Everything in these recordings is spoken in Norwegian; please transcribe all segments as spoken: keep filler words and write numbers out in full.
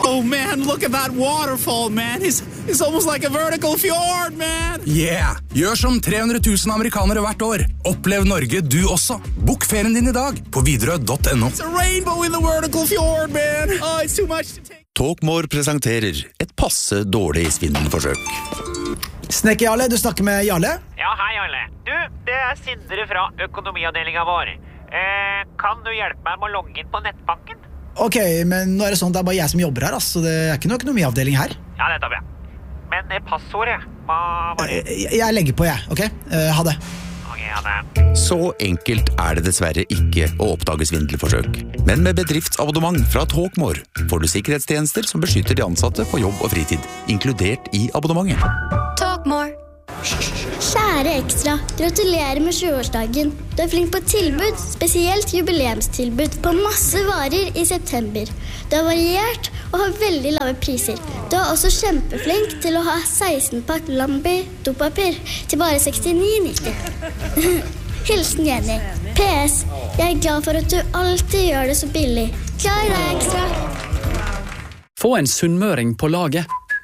Oh man, look at that waterfall, man. It's, it's almost like a vertical fjord, man. Yeah! Gjør som tre hundre tusen amerikanere hvert år. Opplev Norge du også. Bok ferien din i dag på Widerøe punktum no. It's a rainbow in the vertical fjord, man. Oh, it's too much to take. Talkmore presenterer et passe dårlig svindelforsøk. Snekker Jarle, du snakker med Jarle? Ja, hei Jarle. Du, det er Sindre fra økonomiavdelingen vår. Eh, kan du hjelpe meg med å logge inn på nettbanken? Ok, men nå er det sånn at det er bare jeg som jobber her, altså. Det er ikke noe økonomiavdeling her. Ja, det tar vi. Men eh, passordet, hva var det? Jeg, jeg legger på, jeg, ok? Uh, ha det. Ok, ha det. Så enkelt er det dessverre ikke å oppdage svindelforsøk. Men med bedriftsabonnement fra Talkmore får du sikkerhetstjenester som beskytter de ansatte på jobb og fritid, inkludert i abonnementet. Talkmore. Kjære Ekstra, gratulerer med tjueårsdagen. Du er flink på tilbud, spesielt jubileumstilbud på masse varer i september. Du er variert og har veldig lave priser. Du er også kjempeflink til å ha seksten pakk Lambi dopapir til bare sekstini nitti. Hilsen Jenny. P S. Jeg er glad for at du alltid gjør det så billig. Glad i deg, Ekstra. Få en sunnmøring på laget.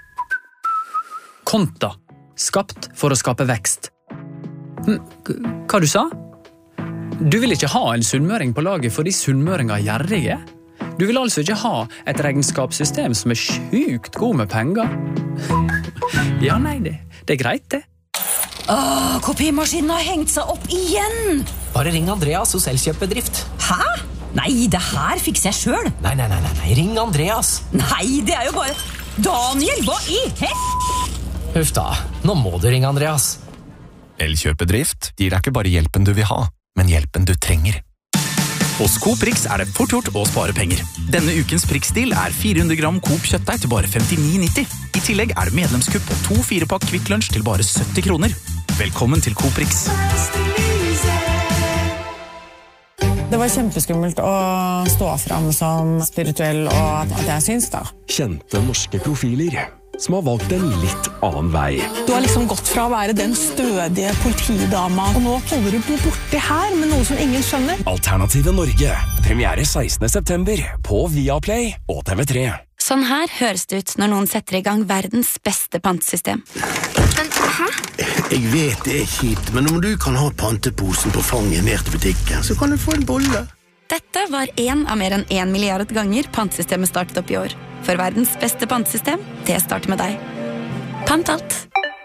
Konta. Skapt for å skape vekst. Hm, hva du sa? Du vil ikke ha en sunnmøring på laget fordi sunnmøringer er gjerrige? Du vil altså ikke ha et regnskapssystem som er sjukt god med penger? Ja, nei, det, det er greit det. Åh, kopimaskinen har hengt seg opp igjen! Bare ring Andreas hos Elkjøp-bedrift. Hæ? Nei, det her fikser jeg selv. Nei, nei, nei, nei, nei, ring Andreas. Nei, det er jo bare... Daniel, hva i hel... Huff da, nå må du ringe Andreas. Elkjøp-bedrift gir deg ikke bare hjelpen du vil ha, men hjelpen du trenger. Hos Coop Prix er det fort gjort å spare penger. Denne ukens Prix-stil er fire hundre gram Coop kjøttdeig til bare femtini nitti. I tillegg er det medlemskupp på to fire pakk Kvikk Lunsj til bare sytti kroner. Velkommen til Coop Prix. Det var kjempeskummelt å stå frem som spirituell, og at jeg syns da. Kjente norske profiler som har valgt en litt annen vei. Du har liksom gått fra å være den stødige politidama, og nå holder du på borti her med noe som ingen skjønner. Alternative Norge, premiere sekstende september på Viaplay og T V tre. Sånn her høres det ut når noen setter i gang verdens beste pantesystem. Men, hæ? Jeg vet det er kjipt, men om du kan ha panteposen på fanget ned til butikken, så kan du få en bolle. Dette var en av mer enn en milliard ganger pantesystemet startet opp i år. For verdens beste pantesystem, det starter med deg. Pant alt.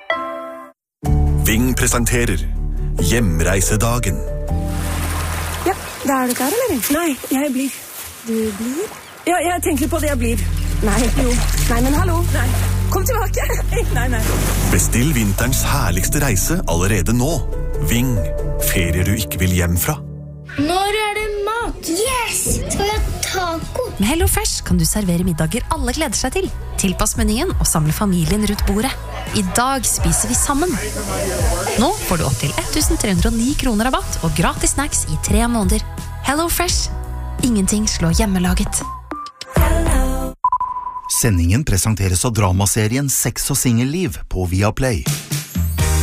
Ving presenterer Hjemreisedagen. Ja, da er du klar, eller? Nei, jeg blir. Du blir? Ja, jeg tenker på det jeg blir. Nei, jo. Nei, men hallo. Nei. Kom tilbake. Nei, nei. Bestill vinterens herligste reise allerede nå. Ving, ferier du ikke vil hjem fra. Når er det mat? Yes! Skal vi ha taco? Med HelloFresh kan du servere middager alle gleder seg til. Tilpass menyen og samle familien rundt bordet. I dag spiser vi sammen. Nå får du opp til ett tusen tre hundre og ni kroner rabatt og gratis snacks i tre måneder. HelloFresh. Ingenting slår hjemmelaget. Sendingen presenteres av dramaserien Sex og Singelliv på Viaplay.